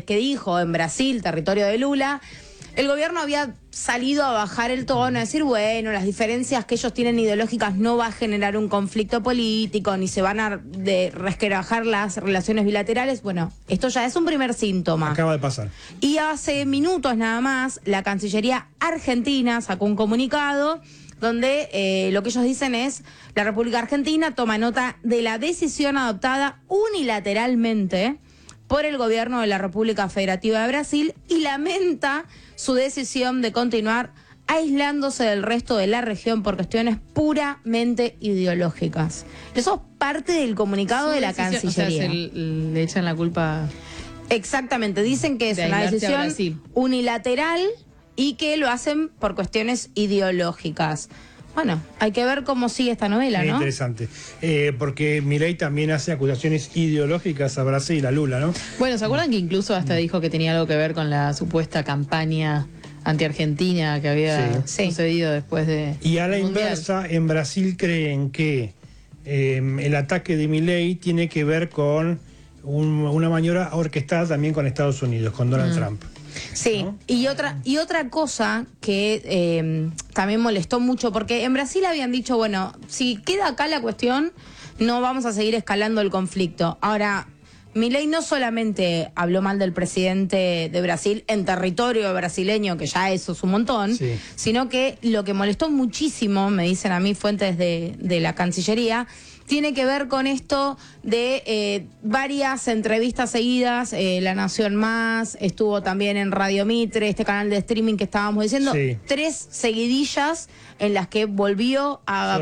que dijo en Brasil, territorio de Lula, el gobierno había salido a bajar el tono, a decir, bueno, las diferencias que ellos tienen ideológicas no va a generar un conflicto político, ni se van a resquebrajar las relaciones bilaterales. Bueno, esto ya es un primer síntoma. Acaba de pasar. Y hace minutos nada más, la Cancillería Argentina sacó un comunicado donde lo que ellos dicen es: la República Argentina toma nota de la decisión adoptada unilateralmente por el gobierno de la República Federativa de Brasil y lamenta su decisión de continuar aislándose del resto de la región por cuestiones puramente ideológicas. Eso es parte del comunicado de la Cancillería. O sea, le echan la culpa. Exactamente, dicen que es una decisión unilateral y que lo hacen por cuestiones ideológicas. Bueno, hay que ver cómo sigue esta novela, ¿no? Interesante. Porque Milei también hace acusaciones ideológicas a Brasil, a Lula, ¿no? Bueno, ¿se acuerdan que incluso hasta dijo que tenía algo que ver con la supuesta campaña anti-argentina que había sucedido después de... Y a la inversa, en Brasil creen que el ataque de Milei tiene que ver con una maniobra orquestada también con Estados Unidos, con Donald Trump. Sí, ¿no? y otra cosa que también molestó mucho, porque en Brasil habían dicho, bueno, si queda acá la cuestión, no vamos a seguir escalando el conflicto. Ahora, Milei no solamente habló mal del presidente de Brasil en territorio brasileño, que ya eso es un montón, sino que lo que molestó muchísimo, me dicen a mí fuentes de la Cancillería, tiene que ver con esto de varias entrevistas seguidas, La Nación Más, estuvo también en Radio Mitre, este canal de streaming que estábamos diciendo, 3 seguidillas en las que volvió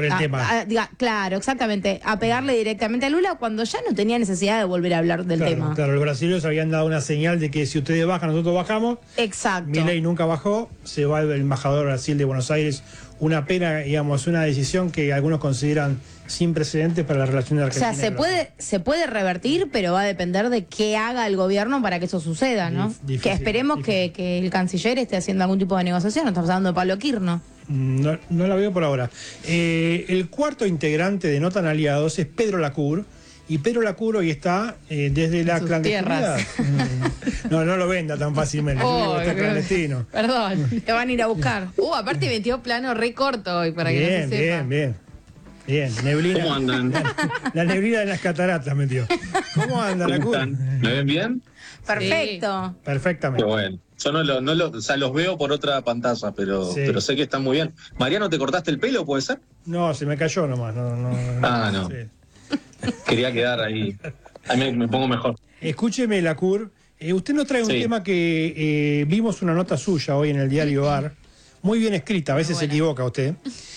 claro, exactamente, a pegarle directamente a Lula cuando ya no tenía necesidad de volver a hablar del tema. Claro, los brasileños habían dado una señal de que si ustedes bajan, nosotros bajamos. Exacto. Milei nunca bajó, se va el embajador de Brasil de Buenos Aires. Una pena, digamos, una decisión que algunos consideran sin precedentes para la relación de Argentina. O sea, se puede revertir, pero va a depender de qué haga el gobierno para que eso suceda, ¿no? Que esperemos que el canciller esté haciendo algún tipo de negociación. No estamos hablando de Pablo Kirchner. No la veo por ahora. El cuarto integrante de No Tan Aliados es Pedro Lacur. Y Pedro Lacur hoy está desde la clandestinidad. No lo venda tan fácilmente. Está clandestino. Perdón. Te van a ir a buscar. Aparte metió plano re corto hoy para que no se sepa. Bien, neblina. ¿Cómo andan? La neblina de las cataratas metió. ¿Cómo andan, Lacur? ¿Me ven bien? Perfecto. Sí. Perfectamente. Qué bueno. Yo o sea, los veo por otra pantalla, pero sé que están muy bien. Mariano, ¿te cortaste el pelo, puede ser? No, se me cayó nomás. No. Sí. Quería quedar ahí. Ahí me pongo mejor. Escúcheme, Lacur. Usted nos trae un tema que vimos una nota suya hoy en el diario AR, muy bien escrita, a veces se equivoca usted,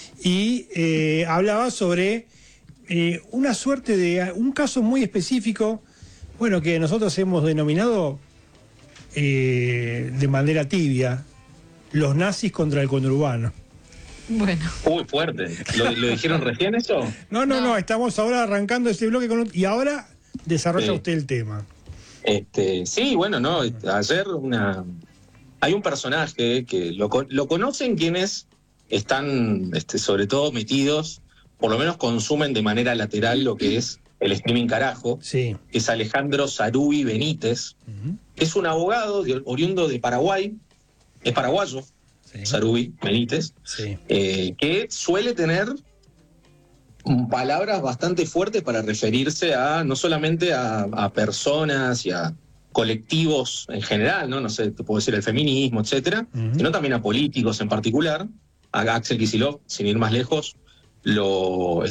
y hablaba sobre una suerte de un caso muy específico, bueno, que nosotros hemos denominado de manera tibia, los nazis contra el conurbano. Bueno. Uy, fuerte. ¿Lo dijeron recién eso? No, estamos ahora arrancando ese bloque y ahora desarrolla usted el tema. Sí, bueno, no. Ayer hay un personaje que lo conocen quienes están, sobre todo metidos, por lo menos consumen de manera lateral lo que es el streaming carajo, que es Alejandro Sarubi Benítez. Es un abogado oriundo de Paraguay, es paraguayo. Sarubi Benítez, que suele tener palabras bastante fuertes para referirse a no solamente a personas y a colectivos en general, no sé, te puedo decir el feminismo, etcétera, sino también a políticos en particular. A Axel Kicillof, sin ir más lejos, lo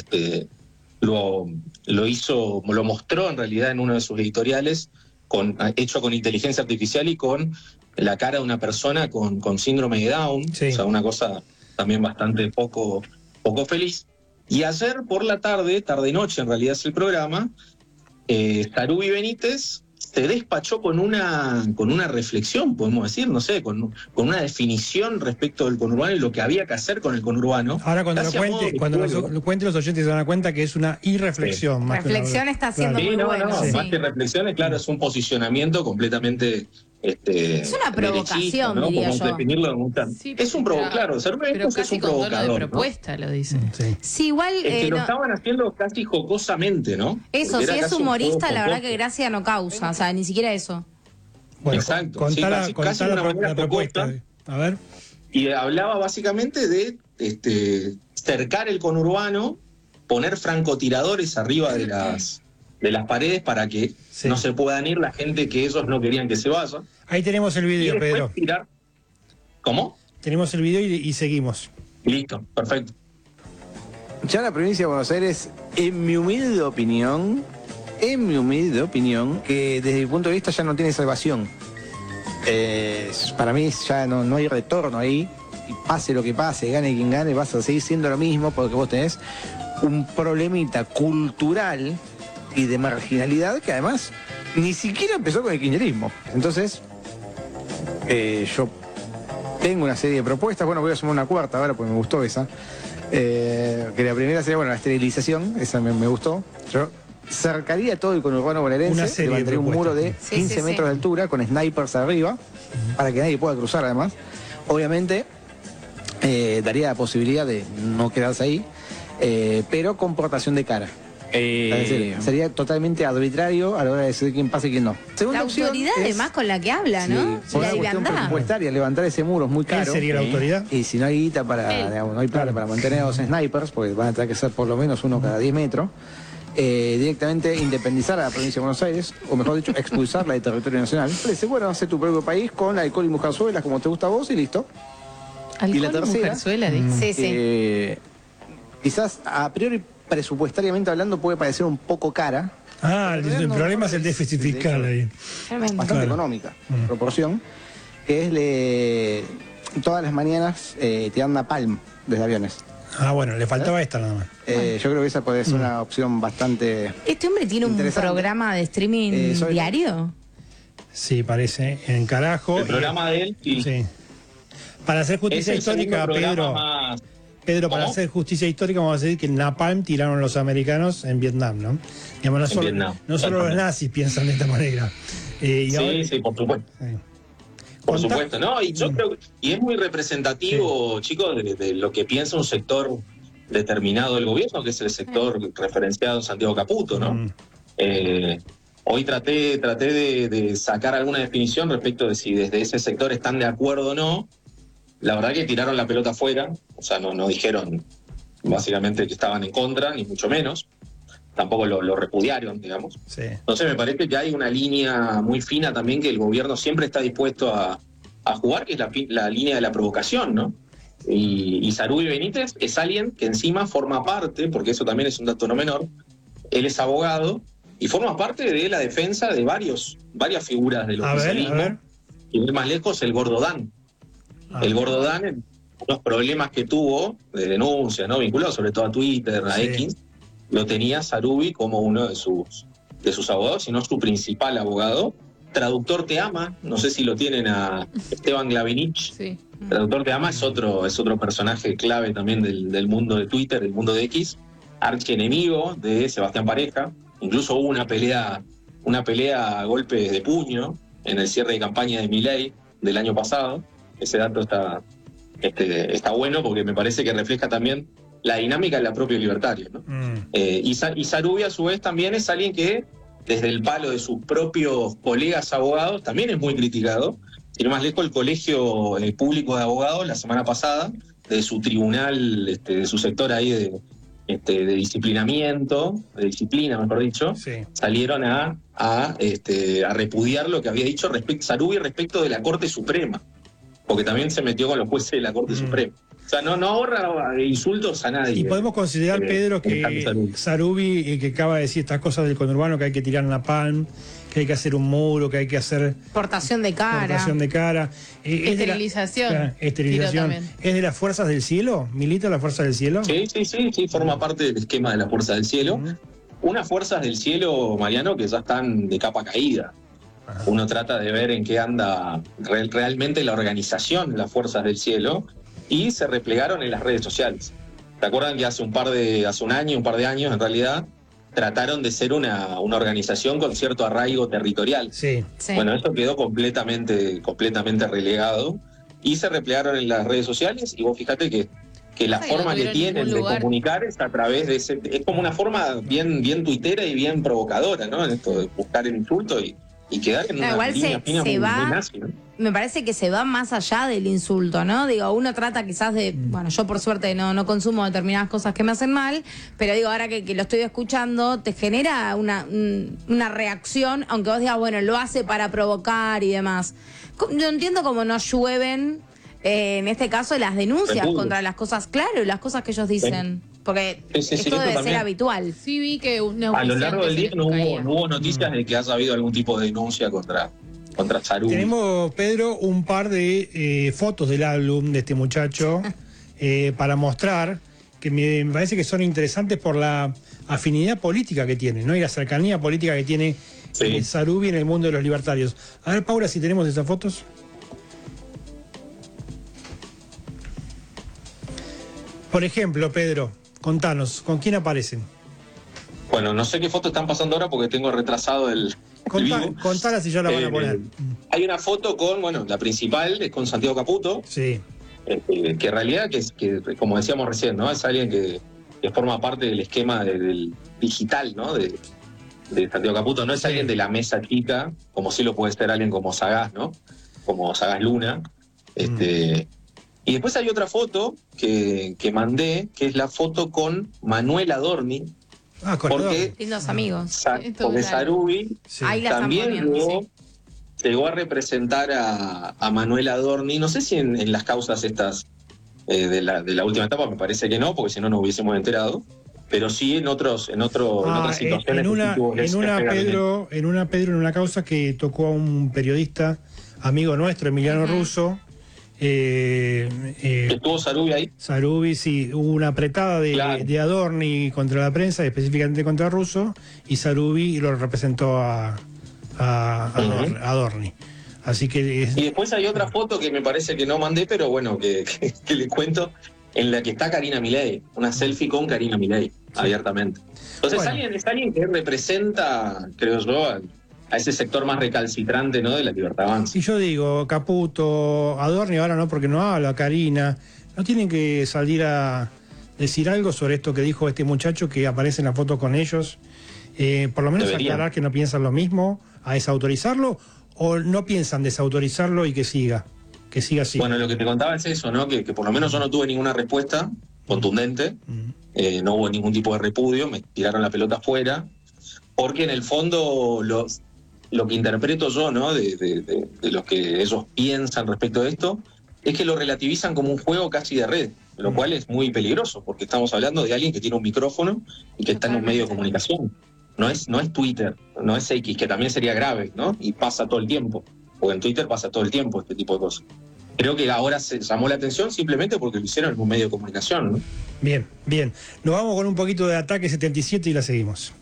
mostró en realidad en uno de sus editoriales, hecho con inteligencia artificial y con la cara de una persona con síndrome de Down, o sea, una cosa también bastante poco feliz. Y ayer por la tarde-noche en realidad es el programa, Sarubi Benítez se despachó con una reflexión, podemos decir, no sé, con una definición respecto del conurbano y lo que había que hacer con el conurbano. Ahora cuando lo cuente los oyentes se dan cuenta que es una irreflexión. Reflexión está haciendo muy bueno. Más que reflexiones, claro, es un posicionamiento completamente... es una provocación, ¿no? diría yo. Definirlo es un provocador, claro, pero casi es un con provocador, tono de propuesta, ¿no? Lo dicen. Sí, igual... lo estaban haciendo casi jocosamente, ¿no? Eso, si es humorista, la verdad que gracia no causa, o sea, ni siquiera eso. Bueno, exacto. Contá Sí, casi la una manera propuesta. A ver. Y hablaba básicamente de cercar el conurbano, poner francotiradores arriba de las paredes para que no se puedan ir la gente que ellos no querían que se vaya. Ahí tenemos el video, y Pedro. Tirar. ¿Cómo? Tenemos el video y seguimos. Listo, perfecto. Ya la provincia de Buenos Aires, en mi humilde opinión, que desde mi punto de vista ya no tiene salvación. Para mí ya no hay retorno ahí. Y pase lo que pase, gane quien gane, vas a seguir siendo lo mismo porque vos tenés un problemita cultural y de marginalidad que además ni siquiera empezó con el kirchnerismo. Entonces, yo tengo una serie de propuestas. Bueno, voy a sumar una cuarta ahora porque me gustó esa. Que la primera sería, bueno, la esterilización. Esa me gustó. Yo cercaría todo el conurbano bonaerense. Levantaría un muro de 15 metros de altura con snipers arriba para que nadie pueda cruzar además. Obviamente, daría la posibilidad de no quedarse ahí, pero con portación de cara. Es decir, sería totalmente arbitrario a la hora de decidir quién pasa y quién no. Segunda autoridad además con la que habla, ¿no? Por una cuestión presupuestaria, levantar ese muro es muy caro. ¿Quién sería la autoridad? Y si no hay guita no hay plata para mantener a los snipers, porque van a tener que ser por lo menos uno cada 10 metros, directamente independizar a la provincia de Buenos Aires, o mejor dicho, expulsarla del territorio nacional. Parece, bueno, hace tu propio país con alcohol y mujerzuelas como te gusta a vos y listo. Alcohol y la tercera, mujerzuela, quizás a priori presupuestariamente hablando puede parecer un poco cara. El problema es el déficit fiscal ahí. Bastante económica, proporción, que es todas las mañanas te dan napalm desde aviones. Bueno, le faltaba esta nada más. Yo creo que esa puede ser una opción bastante. ¿Este hombre tiene un programa de streaming diario? Sí, parece, en carajo. El programa de él, sí. Para hacer justicia histórica, Pedro, para hacer justicia histórica vamos a decir que el napalm tiraron los americanos en Vietnam, ¿no? Digamos, no solo los nazis piensan de esta manera. Sí, por supuesto. Sí. Por supuesto, ¿no? Y yo creo y es muy representativo, chicos, de lo que piensa un sector determinado del gobierno, que es el sector referenciado en Santiago Caputo, ¿no? Hoy traté de sacar alguna definición respecto de si desde ese sector están de acuerdo o no. La verdad que tiraron la pelota afuera, o sea, no dijeron básicamente que estaban en contra, ni mucho menos. Tampoco lo repudiaron, digamos. Sí. Entonces me parece que hay una línea muy fina también que el gobierno siempre está dispuesto a jugar, que es la línea de la provocación, ¿no? Y Sarubí Benítez es alguien que encima forma parte, porque eso también es un dato no menor, él es abogado y forma parte de la defensa de varias figuras del oficialismo. Y ir más lejos, el Gordo Dan. El Gordo Dan, en los problemas que tuvo de denuncia, ¿no? Vinculado sobre todo a Twitter, a X, lo tenía Sarubí como uno de sus abogados, sino su principal abogado. Traductor Te Ama, no sé si lo tienen a Esteban Glavinich. Sí. Traductor Te Ama es otro personaje clave también del mundo de Twitter, del mundo de X, archienemigo de Sebastián Pareja. Incluso hubo una pelea a golpes de puño en el cierre de campaña de Milei del año pasado. Ese dato está bueno porque me parece que refleja también la dinámica de la propia libertaria, ¿no? Y Sarubí a su vez también es alguien que desde el palo de sus propios colegas abogados también es muy criticado. Sin ir más lejos, el Colegio Público de Abogados la semana pasada, de su tribunal, de su sector ahí de disciplinamiento, de disciplina mejor dicho, salieron a repudiar lo que había dicho Sarubí respecto de la Corte Suprema, porque también se metió con los jueces de la Corte Suprema. O sea, no ahorra insultos a nadie. Y podemos considerar, Pedro, que Sarubí, que acaba de decir estas cosas del conurbano, que hay que tirar napalm, que hay que hacer un muro, que hay que hacer portación de cara. Esterilización. Esterilización. ¿Es de las Fuerzas del Cielo? ¿Milita las Fuerzas del Cielo? Sí, forma parte del esquema de las Fuerzas del Cielo. Unas Fuerzas del Cielo, Mariano, que ya están de capa caída. Uno trata de ver en qué anda realmente la organización de las Fuerzas del Cielo y se replegaron en las redes sociales. ¿Te acuerdan que hace un par de años en realidad, trataron de ser una organización con cierto arraigo territorial? Sí. Bueno, eso quedó completamente relegado y se replegaron en las redes sociales y vos fíjate que la forma que tienen de comunicar es a través de es como una forma bien tuitera y bien provocadora, ¿no? En esto de buscar el insulto y y quedar en una igual línea fina se muy va, nazi, ¿no? me parece que se va más allá del insulto, ¿no? Digo, uno trata quizás de, bueno, yo por suerte no consumo determinadas cosas que me hacen mal, pero digo, ahora que lo estoy escuchando, te genera una reacción, aunque vos digas, bueno, lo hace para provocar y demás. Yo entiendo cómo no llueven, en este caso, las denuncias contra las cosas, claro, las cosas que ellos dicen. Porque esto debe ser habitual. Sí, vi que a lo largo del día no hubo noticias de que haya habido algún tipo de denuncia contra Sarubi. Tenemos, Pedro, un par de fotos del álbum de este muchacho para mostrar, que me parece que son interesantes por la afinidad política que tiene, ¿no? Y la cercanía política que tiene Sarubi en el mundo de los libertarios. A ver, Paula, si tenemos esas fotos. Por ejemplo, Pedro, contanos, ¿con quién aparecen? Bueno, no sé qué fotos están pasando ahora porque tengo retrasado el vivo. Contalas y ya la van a poner. Hay una foto con, bueno, la principal es con Santiago Caputo. Sí. Que en realidad, que como decíamos recién, ¿no? Es alguien que forma parte del esquema del digital, ¿no? De Santiago Caputo. No es alguien de la mesa chica, como sí lo puede ser alguien como Sagaz, ¿no? Como Sagaz Luna. Y después hay otra foto que mandé, que es la foto con Manuel Adorni. Porque lindos amigos. Porque Sarubi también llegó a representar a Manuel Adorni, no sé si en las causas estas de la última etapa, me parece que no, porque si no nos hubiésemos enterado, pero sí en otras situaciones. En una causa que tocó a un periodista, amigo nuestro, Emiliano Russo. ¿Estuvo Sarubi ahí? Sarubi, sí, hubo una apretada de Adorni contra la prensa, específicamente contra Russo, y Sarubi lo representó a Adorni. Así que y después hay otra foto que me parece que no mandé, pero bueno, que les cuento, en la que está Karina Milei, una selfie con Karina Milei, abiertamente. Entonces es alguien que representa, creo yo, a ese sector más recalcitrante, ¿no?, de la Libertad Avanza. Y yo digo, Caputo, Adorni ahora no, porque no habla, Karina, no tienen que salir a decir algo sobre esto que dijo este muchacho que aparece en la foto con ellos, por lo menos aclarar que no piensan lo mismo, a desautorizarlo, o no piensan desautorizarlo y que siga así. Bueno, lo que te contaba es eso, ¿no?, que por lo menos yo no tuve ninguna respuesta contundente, no hubo ningún tipo de repudio, me tiraron la pelota afuera, porque en el fondo lo que interpreto yo, ¿no?, de lo que ellos piensan respecto de esto, es que lo relativizan como un juego casi de red, lo cual es muy peligroso, porque estamos hablando de alguien que tiene un micrófono y que está en un medio de comunicación. No es Twitter, no es X, que también sería grave, ¿no? Y pasa todo el tiempo, porque en Twitter pasa todo el tiempo este tipo de cosas. Creo que ahora se llamó la atención simplemente porque lo hicieron en un medio de comunicación, ¿no? Bien. Nos vamos con un poquito de Ataque 77 y la seguimos.